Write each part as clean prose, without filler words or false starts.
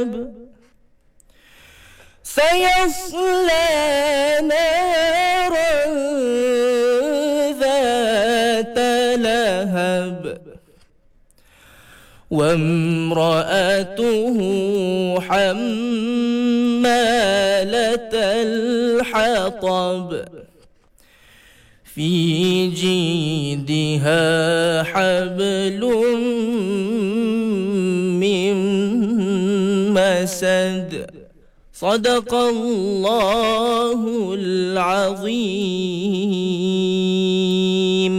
سيصلى نارا ذات لهب وامرأته حمالة الحطب في جيدها حبل من مسد صدق الله العظيم.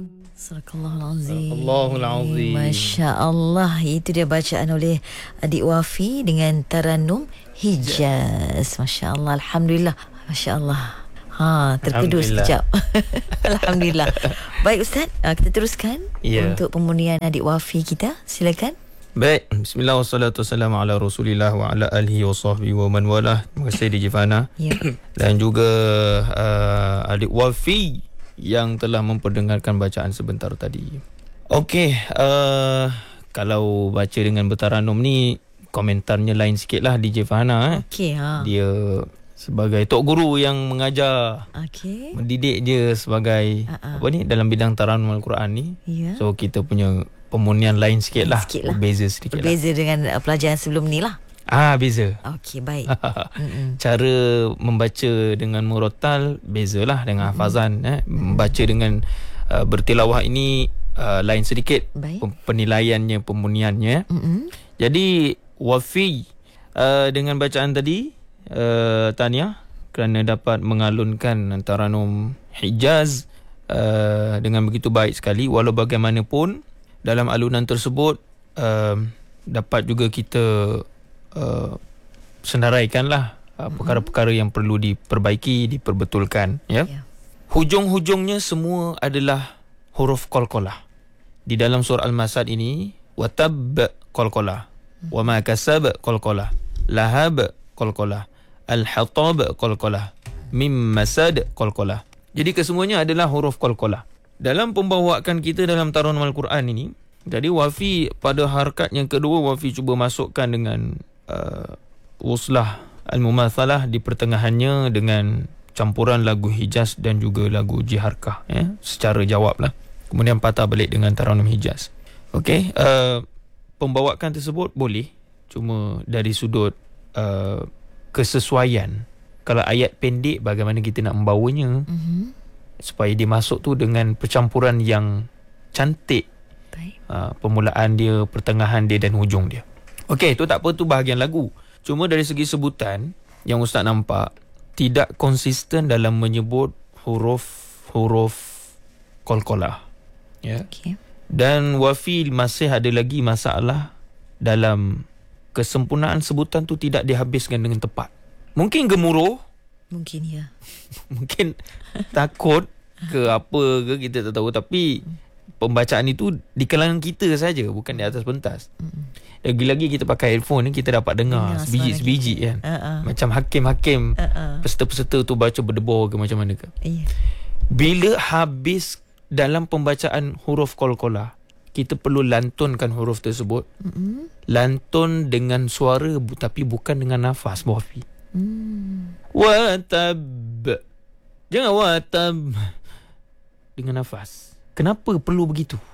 Allahul Azim. Masya Allah. Itu dia bacaan oleh adik Wafi dengan Taranum Hijaz. Masya Allah. Alhamdulillah. Masya Allah. Terkedus sekejap. Alhamdulillah. Baik Ustaz, kita teruskan untuk pemurnian adik Wafi kita. Silakan. Baik, bismillah wassalatu wassalamu ala rasulillah wa ala alihi wa sahbihi wa man walah. Terima kasih DJ Fana dan juga adik Wafi yang telah memperdengarkan bacaan sebentar tadi. Okey, kalau baca dengan bertaranum ni komentarnya lain sikit lah DJ Fana. Okey, dia sebagai tok guru yang mengajar, mendidik dia sebagai apa ni dalam bidang taranum Al-Quran ni. So kita punya pemurnian lain sikit lah. Berbeza sedikit lah. Berbeza dengan pelajaran sebelum ni lah. Beza. Okey, baik. Cara membaca dengan murattal bezalah dengan hafazan. Membaca dengan bertilawah ini lain sedikit penilaiannya, pemurniannya. Jadi Wafi dengan bacaan tadi, tahniah kerana dapat mengalunkan taranum Hijaz dengan begitu baik sekali. Walau bagaimanapun dalam alunan tersebut dapat juga kita senaraikanlah perkara-perkara yang perlu diperbaiki, diperbetulkan, ya. Hujung-hujungnya semua adalah huruf qalqalah. Di dalam surah Al-Masad ini, watab qalqalah, wama kasab qalqalah, lahab qalqalah, al-hatab qalqalah, mim masad qalqalah. Jadi kesemuanya adalah huruf qalqalah. Dalam pembawaan kita dalam taranum Al-Quran ini, jadi Wafi pada harakat yang kedua, Wafi cuba masukkan dengan wuslah al-mumathalah di pertengahannya dengan campuran lagu Hijaz dan juga lagu Jiharkah, secara jawab lah. Kemudian patah balik dengan taranum Hijaz. Okey, pembawaan tersebut boleh, cuma dari sudut kesesuaian. Kalau ayat pendek, bagaimana kita nak membawanya supaya dia masuk tu dengan percampuran yang cantik. Permulaan dia, pertengahan dia dan hujung dia. Okey, tu tak apa, tu bahagian lagu. Cuma dari segi sebutan yang Ustaz nampak tidak konsisten dalam menyebut huruf qalqalah, ya. Dan Wafi masih ada lagi masalah dalam kesempurnaan sebutan tu tidak dihabiskan dengan tepat. Mungkin gemuruh, mungkin ya. Mungkin takut ke apa ke, kita tak tahu. Tapi pembacaan itu di kalangan kita saja, bukan di atas pentas. Lagi-lagi kita pakai earphone ni, kita dapat dengar sebiji-sebiji kan. Macam hakim-hakim peserta-peserta tu baca berdebar ke macam mana ke. Bila habis dalam pembacaan huruf qalqalah, kita perlu lantunkan huruf tersebut. Lantun dengan suara tapi bukan dengan nafas, Wafi. Watab. Jangan watab dengan nafas. Kenapa perlu begitu?